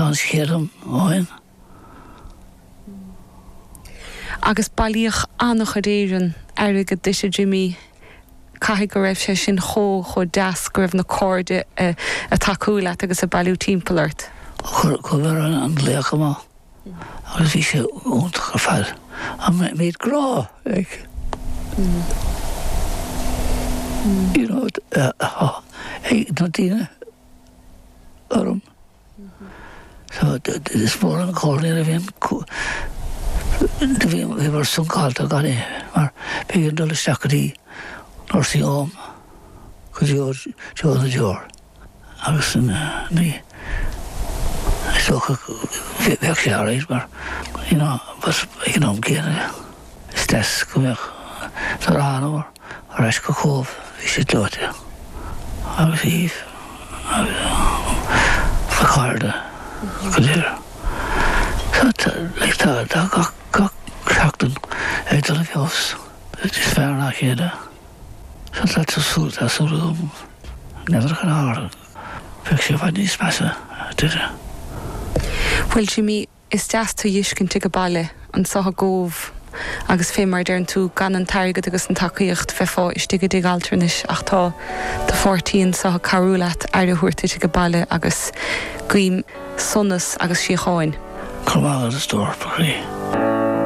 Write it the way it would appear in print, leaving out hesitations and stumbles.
tá chéadam óin. Agus bailíoch annach a déirean airige dis Jimmy caithfidh go raibh sé sin cho deas go raibh na cóide a takeúla agus a bailú timpplairt. Go bhar an léach má. Agus bhí sé únta go fáil. A méid grá, ag. You know, na tíine orm. So, is mór an cóirlín a bhíon vi var sunkalta gani mar pegin dole stakri norsi om kujor jor agus ni so verkjærer maar was gene stes kom ik sarano resko kov vi sit lot agus hiv verkarde kudir så da Krachten uiterlijk was. Het is ver naar hier. Zo laat ze zo never gaan halen. Ik zie wat niet spassen. Well, Jimmy, is deas tú dhiiscin tu go baile an sotha gómh agus fé mar dearn tú gan an tairgad agus an tacaíocht feá istigad dig alternis ach tá de 14 sotha carúlaat airúirta tu go baile agus guim sonnas agus siocháin. Kom aan de storp,